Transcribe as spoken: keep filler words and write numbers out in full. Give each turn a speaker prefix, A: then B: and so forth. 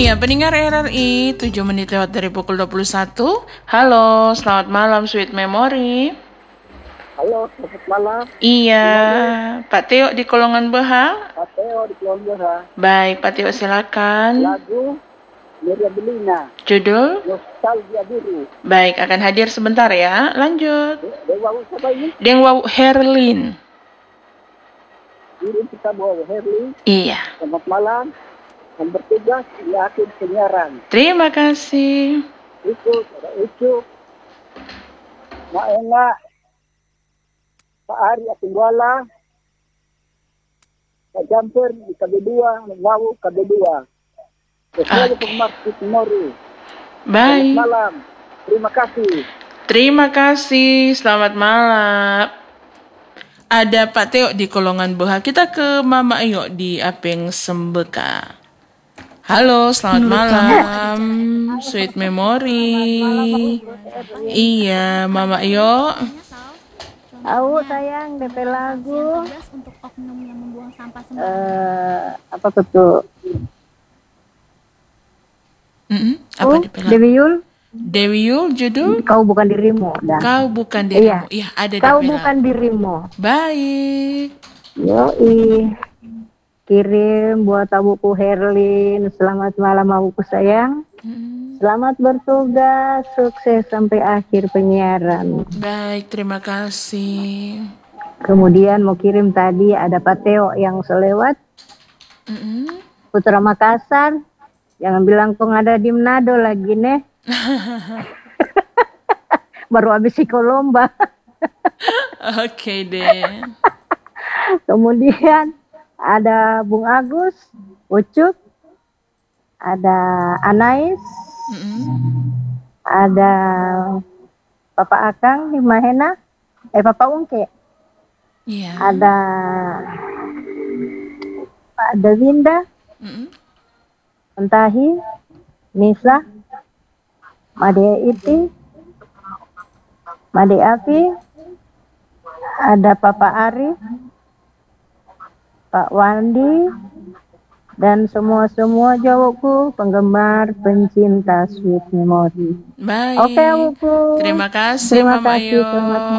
A: Iya, pendengar R R I, tujuh menit lewat dari pukul dua puluh satu. Halo, selamat malam Sweet Memory.
B: Halo, selamat malam.
A: Iya, Pak Teo di Kolongan Beha.
B: Pak Teo di Kolongan Beha.
A: Baik, Pak Teo silakan.
B: Lagu Miriam Belina.
A: Judul?
B: Nostalgia Biru.
A: Baik, akan hadir sebentar ya. Lanjut.
B: Dewa siapa ini?
A: Dewa Herlin.
B: Kirim kita bawa Herlin.
A: Iya.
B: Selamat malam. Dan bertugas di akhir penyiaran.
A: Terima kasih.
B: Ikut, ada Ucup, Mak Enak, Pak Ari Atingwala, Pak Jamper di K B dua, Wawu K B dua. Sesuai
A: Okay.
B: penggemar Sweet Memory.
A: Baik.
B: Selamat malam. Terima kasih.
A: Terima kasih. Selamat malam. Ada Pak Teo di Kolongan Beha. Kita ke Mama Ayo di Apeng Sembeka. Halo, selamat malam. Sweet Memory. Iya, Mama Ayo.
C: Aku sayang D P lagu
D: untuk oknum yang membuang sampah sembarangan.
C: eh apa tuh?
A: Mm-mm, apa
C: Oh,
A: D P lagu?
C: Dewi Yul,
A: Dewi Yul judul?
C: kau bukan dirimu. Dah.
A: Kau bukan dirimu.
C: Iya.
A: Iya, ada
C: Kau
A: D P
C: bukan
A: lagu.
C: dirimu.
A: Baik.
C: Yoi. Kirim buat abuku Herlin. Selamat malam abuku sayang.
A: Mm,
C: Selamat bertugas, sukses sampai akhir penyiaran.
A: Baik, terima kasih.
C: Kemudian mau kirim tadi ada Pak Teo yang selewat,
A: Mm-mm.
C: Putra Makassar. Jangan bilang kong ada di Manado lagi nih. Baru habis Sikolomba.
A: Oke deh.
C: Kemudian ada Bung Agus, Ucup, ada Anais,
A: Mm-mm.
C: ada Papa Akang di Mahena, eh Papa Ungke,
A: Iya.
C: ada ada Winda,
A: Mm-mm.
C: Entahi, Nisa, Made Iti, Made Afi, ada Papa Ari, Pak Wandi, dan semua-semua jawabku penggemar pencinta Sweet Memory.
A: Baik.
C: Oke, Abuku.
A: Terima kasih,
C: Terima
A: Mama
C: kasih,
A: Ayo.
C: selamat